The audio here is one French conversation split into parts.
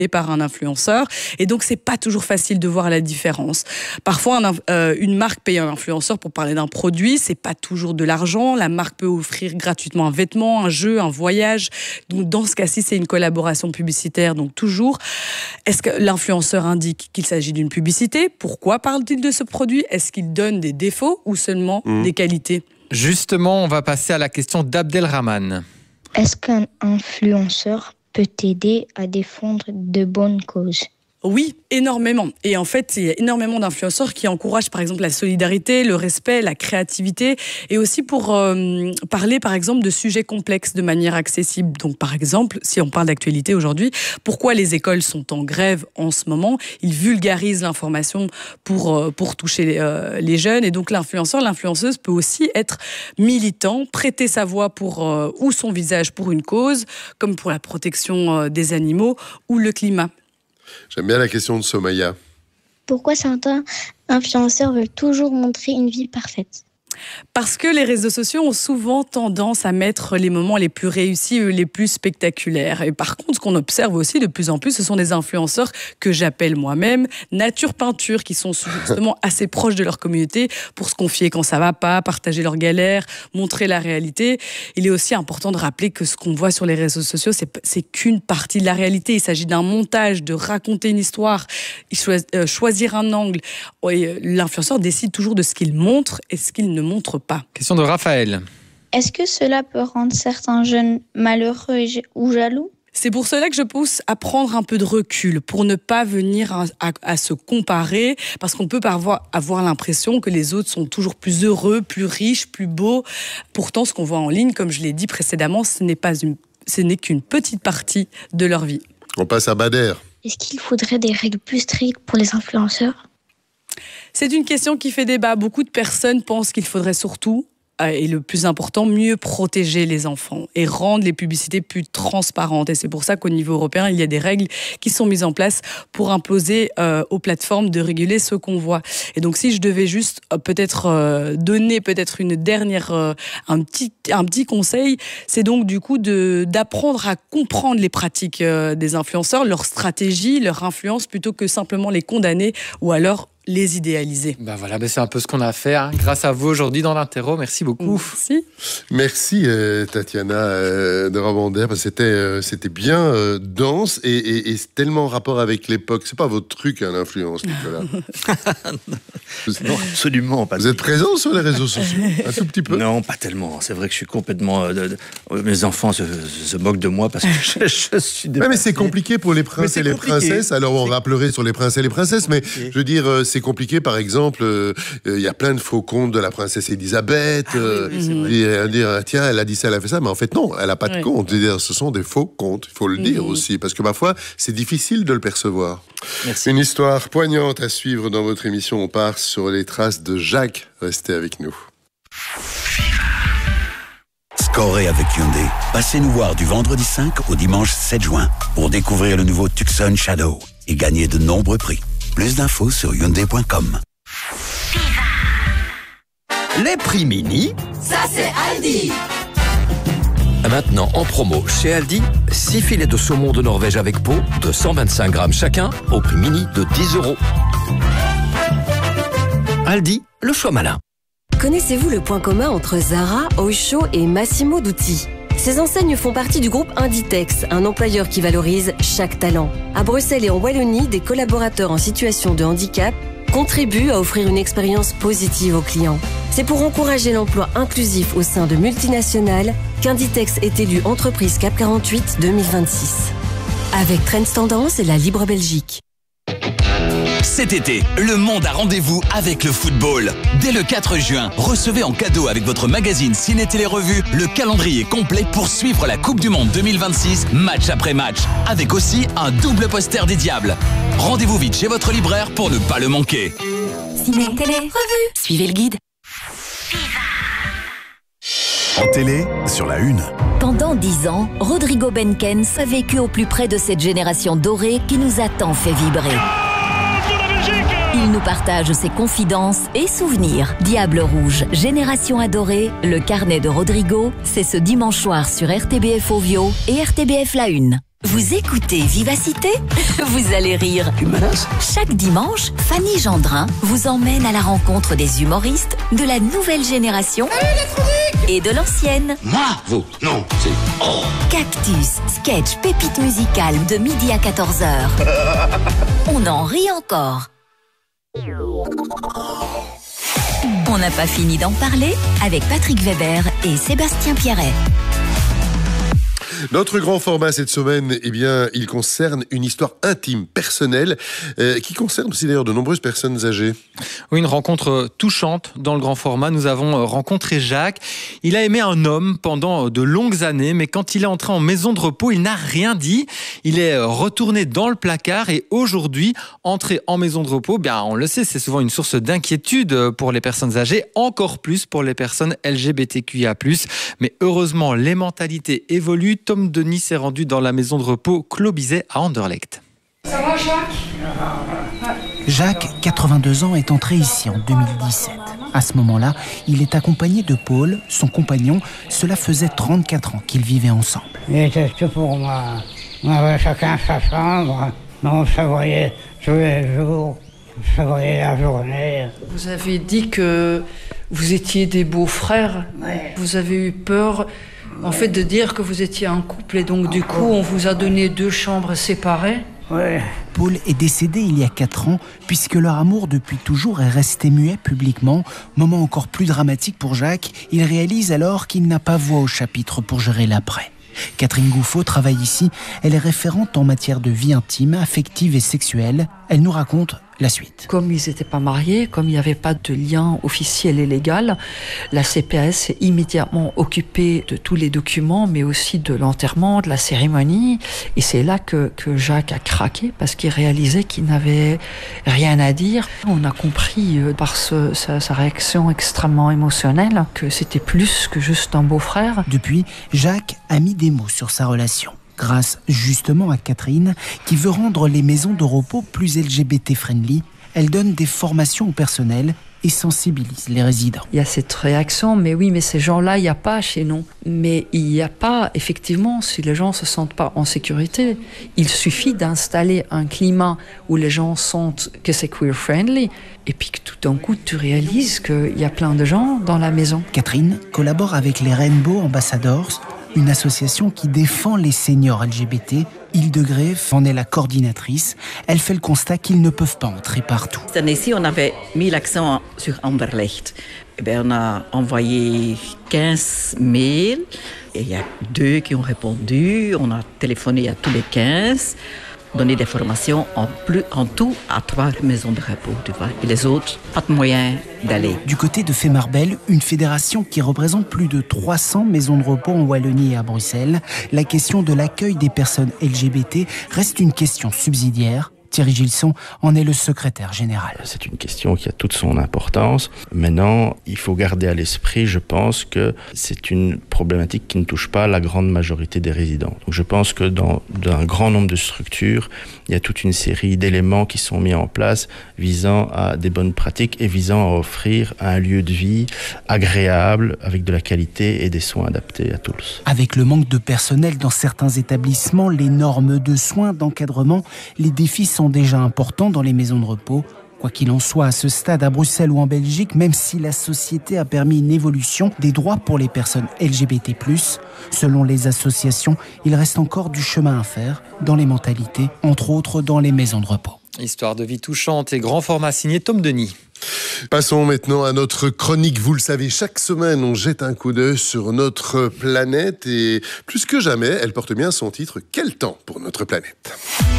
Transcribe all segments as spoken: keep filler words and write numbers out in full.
par un influenceur, et donc c'est pas toujours facile de voir la différence. Parfois, un, euh, une marque paye un influenceur pour parler d'un produit, c'est pas toujours de l'argent. La marque peut offrir gratuitement un vêtement, un jeu, un voyage. Donc dans ce cas-ci, c'est une collaboration publicitaire. Donc toujours, est-ce que l'influenceur indique qu'il s'agit d'une publicité? Pourquoi parle-t-il de ce produit? Est-ce qu'il donne des défauts ou seulement mmh. des qualités? Justement, on va passer à la question d'Abdelrahman. Est-ce qu'un influenceur peut t'aider à défendre de bonnes causes? Oui, énormément. Et en fait, il y a énormément d'influenceurs qui encouragent par exemple la solidarité, le respect, la créativité, et aussi pour euh, parler par exemple de sujets complexes de manière accessible. Donc par exemple, si on parle d'actualité aujourd'hui, pourquoi les écoles sont en grève en ce moment? Ils vulgarisent l'information pour, euh, pour toucher les, euh, les jeunes, et donc l'influenceur, l'influenceuse peut aussi être militant, prêter sa voix pour, euh, ou son visage pour une cause, comme pour la protection euh, des animaux ou le climat. J'aime bien la question de Somaya. Pourquoi certains influenceurs veulent toujours montrer une vie parfaite? Parce que les réseaux sociaux ont souvent tendance à mettre les moments les plus réussis, les plus spectaculaires. Et par contre, ce qu'on observe aussi de plus en plus, ce sont des influenceurs que j'appelle moi-même nature peinture, qui sont justement assez proches de leur communauté pour se confier quand ça va pas, partager leurs galères, montrer la réalité. Il est aussi important de rappeler que ce qu'on voit sur les réseaux sociaux, c'est, c'est qu'une partie de la réalité. Il s'agit d'un montage, de raconter une histoire, choisir un angle. Et l'influenceur décide toujours de ce qu'il montre et ce qu'il ne montre pas. Question de Raphaël. Est-ce que cela peut rendre certains jeunes malheureux ou jaloux? C'est pour cela que je pousse à prendre un peu de recul, pour ne pas venir à, à, à se comparer, parce qu'on peut parfois avoir l'impression que les autres sont toujours plus heureux, plus riches, plus beaux. Pourtant, ce qu'on voit en ligne, comme je l'ai dit précédemment, ce n'est pas une, ce n'est qu'une petite partie de leur vie. On passe à Bader. Est-ce qu'il faudrait des règles plus strictes pour les influenceurs? C'est une question qui fait débat. Beaucoup de personnes pensent qu'il faudrait surtout, et le plus important, mieux protéger les enfants et rendre les publicités plus transparentes. Et c'est pour ça qu'au niveau européen, il y a des règles qui sont mises en place pour imposer euh, aux plateformes de réguler ce qu'on voit. Et donc, si je devais juste euh, peut-être euh, donner peut-être une dernière, euh, un petit, un petit conseil, c'est donc du coup de, d'apprendre à comprendre les pratiques euh, des influenceurs, leur stratégie, leur influence, plutôt que simplement les condamner ou alors les idéaliser. Ben voilà, ben c'est un peu ce qu'on a fait hein, grâce à vous aujourd'hui dans l'interro. Merci beaucoup. Merci. Merci euh, Tatiana euh, de Rabander, parce que c'était, euh, c'était bien euh, dense et, et, et tellement en rapport avec l'époque. C'est pas votre truc, hein, l'influence, Nicolas. Non, absolument pas. Vous êtes présent sur les réseaux sociaux, un tout petit peu? Non, pas tellement. C'est vrai que je suis complètement... Euh, de, de, mes enfants se, se moquent de moi parce que je, je suis dépassé. Ouais, mais c'est compliqué pour les princes et les compliqué. princesses. Alors on va pleurer sur les princes et les princesses, mais je veux dire, euh, c'est compliqué. Par exemple, il euh, euh, y a plein de faux comptes de la princesse Elisabeth. Ah, euh, oui, oui, et dire, tiens, elle a dit ça, elle a fait ça, mais en fait non, elle n'a pas de oui. compte. C'est-à-dire, ce sont des faux comptes. Il faut le mmh. dire aussi, parce que parfois c'est difficile de le percevoir. Merci. Une histoire poignante à suivre dans votre émission. On part sur les traces de Jacques. Restez avec nous. Scorez avec Hyundai. Passez nous voir du vendredi cinq au dimanche sept juin pour découvrir le nouveau Tucson Shadow et gagner de nombreux prix. Plus d'infos sur hyundai point com. Les prix mini, ça c'est Aldi. Maintenant en promo chez Aldi, six filets de saumon de Norvège avec peau de cent vingt-cinq grammes chacun au prix mini de dix euros. Aldi, le choix malin. Connaissez-vous le point commun entre Zara, Oysho et Massimo Dutti? Ces enseignes font partie du groupe Inditex, un employeur qui valorise chaque talent. À Bruxelles et en Wallonie, des collaborateurs en situation de handicap contribuent à offrir une expérience positive aux clients. C'est pour encourager l'emploi inclusif au sein de multinationales qu'Inditex est élu entreprise C A P quarante-huit deux mille vingt-six. Avec Trends Tendance et la Libre Belgique. Cet été, le monde a rendez-vous avec le football. Dès le quatre juin, recevez en cadeau avec votre magazine Ciné Télé Revue le calendrier complet pour suivre la Coupe du Monde deux mille vingt-six, match après match, avec aussi un double poster des Diables. Rendez-vous vite chez votre libraire pour ne pas le manquer. Ciné Télé Revue, suivez le guide. En télé, sur la une. Pendant dix ans, Rodrigo Benkens a vécu au plus près de cette génération dorée qui nous a tant fait vibrer. Il nous partage ses confidences et souvenirs. Diable Rouge, Génération Adorée, le carnet de Rodrigo, c'est ce dimanche soir sur R T B F Ovio et R T B F La Une. Vous écoutez Vivacité? Vous allez rire. Tu me menaces? Chaque dimanche, Fanny Gendrin vous emmène à la rencontre des humoristes de la nouvelle génération et de l'ancienne. Moi? Vous? Non, c'est... Oh. Cactus, sketch, pépite musicale de midi à quatorze heures. On en rit encore. On n'a pas fini d'en parler avec Patrick Weber et Sébastien Pierret. Notre grand format cette semaine, eh bien, il concerne une histoire intime, personnelle, euh, qui concerne aussi d'ailleurs de nombreuses personnes âgées. Oui, une rencontre touchante dans le grand format. Nous avons rencontré Jacques. Il a aimé un homme pendant de longues années, mais quand il est entré en maison de repos, il n'a rien dit. Il est retourné dans le placard et aujourd'hui, entrer en maison de repos, bien, on le sait, c'est souvent une source d'inquiétude pour les personnes âgées, encore plus pour les personnes L G B T Q I A plus. Mais heureusement, les mentalités évoluent. Tom Denis s'est rendu dans la maison de repos Clos Bizet à Anderlecht. Ça va, Jacques? Jacques, quatre-vingt-deux ans, est entré ici en deux mille dix-sept. À ce moment-là, il est accompagné de Paul, son compagnon. Cela faisait trente-quatre ans qu'ils vivaient ensemble. Il était tout pour moi. On avait chacun sa chambre. On se voyait tous les jours. On se voyait la journée. Vous avez dit que vous étiez des beaux-frères. Ouais. Vous avez eu peur... En fait, de dire que vous étiez un couple et donc du coup, on vous a donné deux chambres séparées. Oui. Paul est décédé il y a quatre ans, puisque leur amour depuis toujours est resté muet publiquement. Moment encore plus dramatique pour Jacques, il réalise alors qu'il n'a pas voix au chapitre pour gérer l'après. Catherine Gouffaut travaille ici, elle est référente en matière de vie intime, affective et sexuelle. Elle nous raconte la suite. Comme ils n'étaient pas mariés, comme il n'y avait pas de lien officiel et légal, la C P S s'est immédiatement occupée de tous les documents, mais aussi de l'enterrement, de la cérémonie. Et c'est là que, que Jacques a craqué, parce qu'il réalisait qu'il n'avait rien à dire. On a compris euh, par ce, sa, sa réaction extrêmement émotionnelle que c'était plus que juste un beau-frère. Depuis, Jacques a mis des mots sur sa relation. Grâce justement à Catherine, qui veut rendre les maisons de repos plus L G B T-friendly, elle donne des formations au personnel et sensibilise les résidents. Il y a cette réaction, mais oui, mais ces gens-là, il n'y a pas chez nous. Mais il n'y a pas, effectivement, si les gens ne se sentent pas en sécurité, il suffit d'installer un climat où les gens sentent que c'est queer-friendly, et puis que tout d'un coup, tu réalises qu'il y a plein de gens dans la maison. Catherine collabore avec les Rainbow Ambassadors, une association qui défend les seniors L G B T. Hildegrève en est la coordinatrice. Elle fait le constat qu'ils ne peuvent pas entrer partout. Cette année-ci, on avait mis l'accent sur Anderlecht. Et bien, on a envoyé quinze mails et il y a deux qui ont répondu. On a téléphoné à tous les quinze, donné des formations en, plus, en tout à trois maisons de repos, tu vois. Et les autres, pas de moyen d'aller. Du côté de Femarbel, une fédération qui représente plus de trois cents maisons de repos en Wallonie et à Bruxelles, la question de l'accueil des personnes L G B T reste une question subsidiaire. Thierry Gilson en est le secrétaire général. C'est une question qui a toute son importance. Maintenant, il faut garder à l'esprit, je pense, que c'est une problématique qui ne touche pas la grande majorité des résidents. Donc, je pense que dans, dans un grand nombre de structures, il y a toute une série d'éléments qui sont mis en place visant à des bonnes pratiques et visant à offrir un lieu de vie agréable, avec de la qualité et des soins adaptés à tous. Avec le manque de personnel dans certains établissements, les normes de soins, d'encadrement, les défis sont déjà importants dans les maisons de repos. Quoi qu'il en soit, à ce stade, à Bruxelles ou en Belgique, même si la société a permis une évolution des droits pour les personnes L G B T plus, selon les associations, il reste encore du chemin à faire dans les mentalités, entre autres dans les maisons de repos. Histoire de vie touchante et grand format signé Tom Denis. Passons maintenant à notre chronique. Vous le savez, chaque semaine, on jette un coup d'œil sur notre planète et plus que jamais, elle porte bien son titre « Quel temps pour notre planète ?»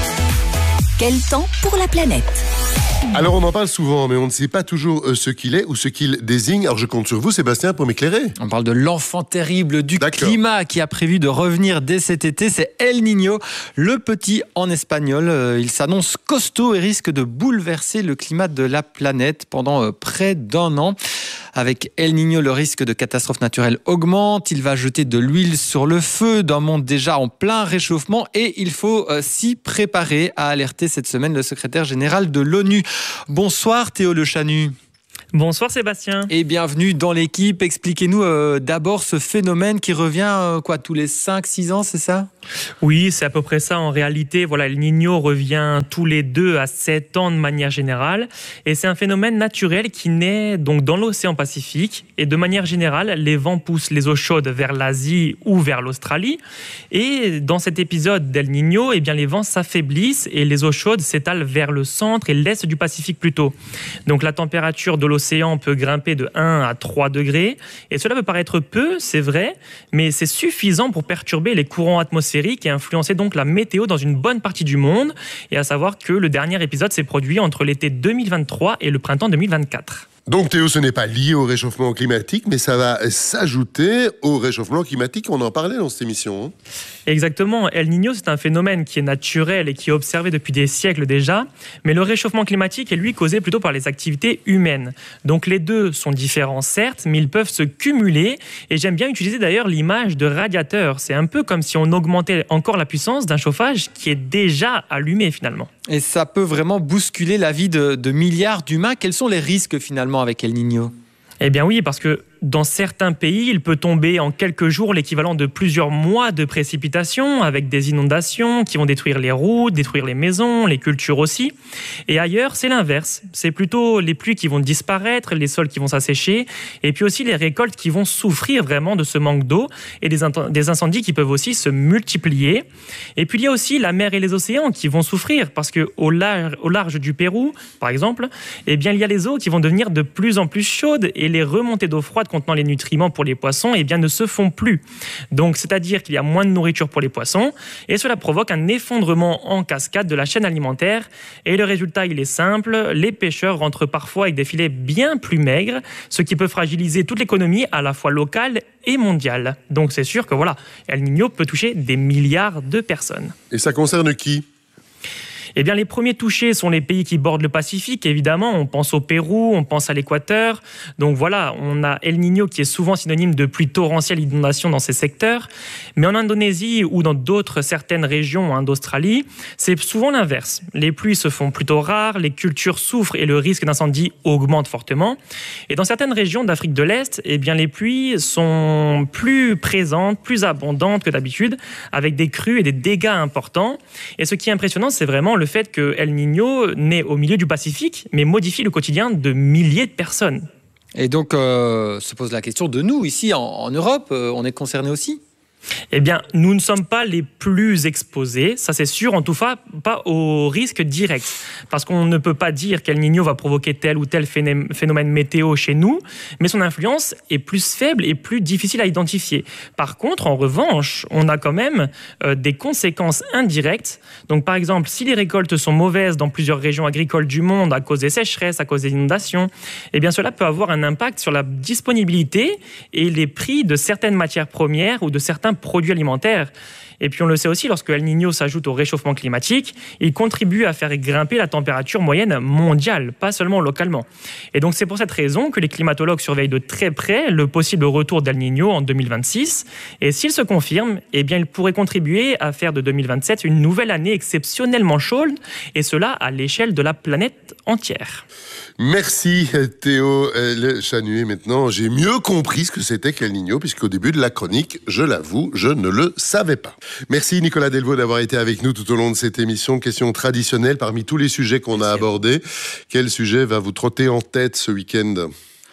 Quel temps pour la planète? Alors on en parle souvent, mais on ne sait pas toujours ce qu'il est ou ce qu'il désigne. Alors je compte sur vous, Sébastien, pour m'éclairer. On parle de l'enfant terrible du climat qui a prévu de revenir dès cet été. C'est El Niño, le petit en espagnol. Il s'annonce costaud et risque de bouleverser le climat de la planète pendant près d'un an. Avec El Niño, le risque de catastrophe naturelle augmente. Il va jeter de l'huile sur le feu d'un monde déjà en plein réchauffement et il faut euh, s'y préparer, a alerté cette semaine le secrétaire général de l'ONU. Bonsoir Théo Le Chanu. Bonsoir Sébastien. Et bienvenue dans l'équipe. Expliquez-nous euh, d'abord ce phénomène qui revient euh, quoi, tous les cinq six ans, c'est ça ? Oui, c'est à peu près ça en réalité. Voilà, El Niño revient tous les deux à sept ans de manière générale. Et c'est un phénomène naturel qui naît donc dans l'océan Pacifique. Et de manière générale, les vents poussent les eaux chaudes vers l'Asie ou vers l'Australie. Et dans cet épisode d'El Niño, eh bien, les vents s'affaiblissent et les eaux chaudes s'étalent vers le centre et l'est du Pacifique plutôt. Donc la température de l'océan peut grimper de un à trois degrés. Et cela peut paraître peu, c'est vrai, mais c'est suffisant pour perturber les courants atmosphériques et influencer donc la météo dans une bonne partie du monde. Et à savoir que le dernier épisode s'est produit entre l'été deux mille vingt-trois et le printemps deux mille vingt-quatre. Donc Théo, ce n'est pas lié au réchauffement climatique, mais ça va s'ajouter au réchauffement climatique. On en parlait dans cette émission. Hein. Exactement. El Niño, c'est un phénomène qui est naturel et qui est observé depuis des siècles déjà. Mais le réchauffement climatique est lui causé plutôt par les activités humaines. Donc les deux sont différents certes, mais ils peuvent se cumuler. Et j'aime bien utiliser d'ailleurs l'image de radiateur. C'est un peu comme si on augmentait encore la puissance d'un chauffage qui est déjà allumé finalement. Et ça peut vraiment bousculer la vie de, de milliards d'humains. Quels sont les risques finalement avec El Niño ? Eh bien oui, parce que dans certains pays, il peut tomber en quelques jours l'équivalent de plusieurs mois de précipitations avec des inondations qui vont détruire les routes, détruire les maisons, les cultures aussi. Et ailleurs, c'est l'inverse. C'est plutôt les pluies qui vont disparaître, les sols qui vont s'assécher et puis aussi les récoltes qui vont souffrir vraiment de ce manque d'eau et des, des incendies qui peuvent aussi se multiplier. Et puis il y a aussi la mer et les océans qui vont souffrir parce qu'au large, au large du Pérou, par exemple, eh bien, il y a les eaux qui vont devenir de plus en plus chaudes et les remontées d'eau froide contenant les nutriments pour les poissons eh bien, ne se font plus. Donc, c'est-à-dire qu'il y a moins de nourriture pour les poissons et cela provoque un effondrement en cascade de la chaîne alimentaire. Et le résultat, il est simple. Les pêcheurs rentrent parfois avec des filets bien plus maigres, ce qui peut fragiliser toute l'économie à la fois locale et mondiale. Donc, c'est sûr que voilà, El Niño peut toucher des milliards de personnes. Et ça concerne qui ? Eh bien, les premiers touchés sont les pays qui bordent le Pacifique, évidemment. On pense au Pérou, on pense à l'Équateur. Donc voilà, on a El Niño qui est souvent synonyme de pluie torrentielle et d'inondation dans ces secteurs. Mais en Indonésie ou dans d'autres certaines régions hein, d'Australie, c'est souvent l'inverse. Les pluies se font plutôt rares, les cultures souffrent et le risque d'incendie augmente fortement. Et dans certaines régions d'Afrique de l'Est, eh bien, les pluies sont plus présentes, plus abondantes que d'habitude, avec des crues et des dégâts importants. Et ce qui est impressionnant, c'est vraiment le fait que El Niño naît au milieu du Pacifique, mais modifie le quotidien de milliers de personnes. Et donc, euh, se pose la question de nous, ici en, en Europe, euh, on est concernés aussi ? Eh bien, nous ne sommes pas les plus exposés, ça c'est sûr, en tout cas pas au risque direct. Parce qu'on ne peut pas dire qu'El Niño va provoquer tel ou tel phénomène météo chez nous, mais son influence est plus faible et plus difficile à identifier. Par contre, en revanche, on a quand même euh, des conséquences indirectes. Donc par exemple, si les récoltes sont mauvaises dans plusieurs régions agricoles du monde à cause des sécheresses, à cause des inondations, eh bien cela peut avoir un impact sur la disponibilité et les prix de certaines matières premières ou de certains produits alimentaires. Et puis on le sait aussi, lorsque El Niño s'ajoute au réchauffement climatique, il contribue à faire grimper la température moyenne mondiale, pas seulement localement. Et donc c'est pour cette raison que les climatologues surveillent de très près le possible retour d'El Niño en deux mille vingt-six. Et s'il se confirme, eh bien il pourrait contribuer à faire de deux mille vingt-sept une nouvelle année exceptionnellement chaude, et cela à l'échelle de la planète entière. Merci Théo Le Chanuet. Maintenant, j'ai mieux compris ce que c'était qu'El Niño, puisqu'au début de la chronique, je l'avoue, je ne le savais pas. Merci Nicolas Delvaux d'avoir été avec nous tout au long de cette émission. Question traditionnelle, parmi tous les sujets qu'on a abordés, quel sujet va vous trotter en tête ce week-end ?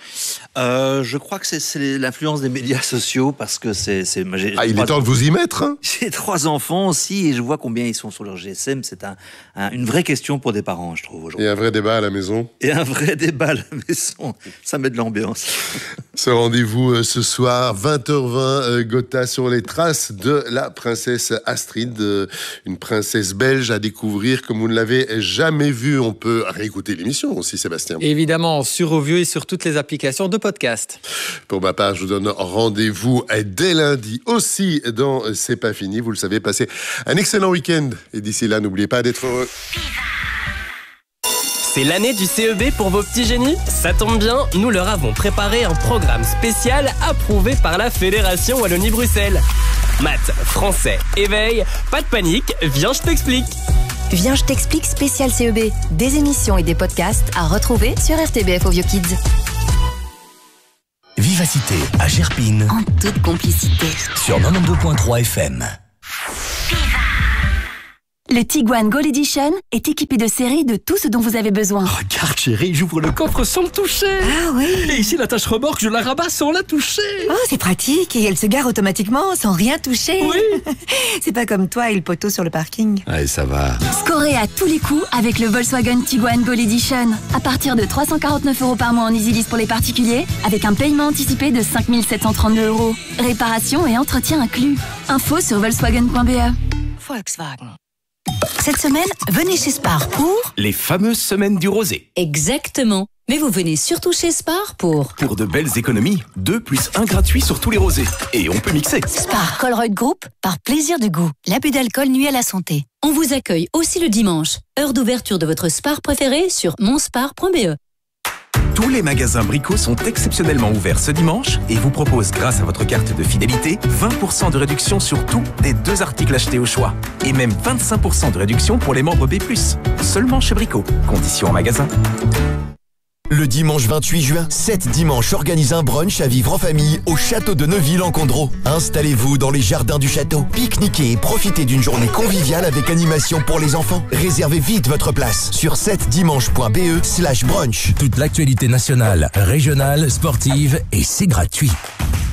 Euh, je crois que c'est, c'est l'influence des médias sociaux parce que c'est... c'est j'ai, ah, il est temps de vous y mettre hein. J'ai trois enfants aussi et je vois combien ils sont sur leur G S M. C'est un, un, une vraie question pour des parents, je trouve, aujourd'hui. Et un vrai débat à la maison. Et un vrai débat à la maison. Ça met de l'ambiance. Ce rendez-vous euh, ce soir, vingt heures vingt, euh, Gotha, sur les traces de la princesse Astrid, euh, une princesse belge à découvrir comme vous ne l'avez jamais vue. On peut réécouter l'émission aussi, Sébastien. Évidemment, sur Ovio et sur toutes les applications de podcast. Pour ma part, je vous donne rendez-vous dès lundi aussi dans C'est pas fini. Vous le savez, passez un excellent week-end. Et d'ici là, n'oubliez pas d'être heureux. C'est l'année du C E B pour vos petits génies ? Ça tombe bien, nous leur avons préparé un programme spécial approuvé par la Fédération Wallonie-Bruxelles. Maths, français, éveil, pas de panique, viens je t'explique. Viens je t'explique spécial C E B. Des émissions et des podcasts à retrouver sur R T B F Ovio Kids. Vivacité à Gerpine. En toute complicité. Sur quatre-vingt-douze virgule trois F M. Le Tiguan Gold Edition est équipé de série de tout ce dont vous avez besoin. Regarde chérie, j'ouvre le coffre sans le toucher. Ah oui. Et ici l'attache remorque, je la rabats sans la toucher. Oh, c'est pratique et elle se gare automatiquement sans rien toucher. Oui. C'est pas comme toi et le poteau sur le parking. Allez, ça va. Scorez à tous les coups avec le Volkswagen Tiguan Gold Edition. À partir de trois cent quarante-neuf euros par mois en EasyLease pour les particuliers, avec un paiement anticipé de cinq mille sept cent trente-deux euros. Réparation et entretien inclus. Info sur volkswagen point b e. Volkswagen. Cette semaine, venez chez Spar pour... Les fameuses semaines du rosé. Exactement. Mais vous venez surtout chez Spar pour... Pour de belles économies. deux plus un gratuit sur tous les rosés. Et on peut mixer. Spar Colruyt Group, par plaisir de goût. L'abus d'alcool nuit à la santé. On vous accueille aussi le dimanche. Heure d'ouverture de votre Spar préféré sur monspar point b e. Tous les magasins Brico sont exceptionnellement ouverts ce dimanche et vous proposent, grâce à votre carte de fidélité, vingt pour cent de réduction sur tout des deux articles achetés au choix. Et même vingt-cinq pour cent de réduction pour les membres B plus. Seulement chez Brico. Conditions en magasin. Le dimanche vingt-huit juin, sept dimanches organisent un brunch à vivre en famille au château de Neuville-en-Condro. Installez-vous dans les jardins du château, pique-niquez et profitez d'une journée conviviale avec animation pour les enfants. Réservez vite votre place sur sept dimanche point b e slash brunch. Toute l'actualité nationale, régionale, sportive et c'est gratuit.